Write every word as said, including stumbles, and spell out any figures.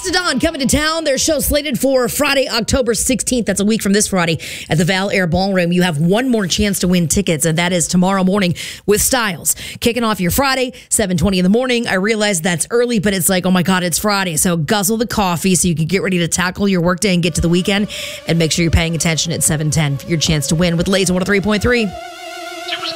Mastodon coming to town. Their show slated for Friday, October sixteenth. That's a week from this Friday at the Val Air Ballroom. You have one more chance to win tickets, and that is tomorrow morning with Styles. Kicking off your Friday, seven twenty in the morning. I realize that's early, but it's like, oh my God, it's Friday. So guzzle the coffee so you can get ready to tackle your workday and get to the weekend. And make sure you're paying attention at seven ten for your chance to win with Laser one oh three point three.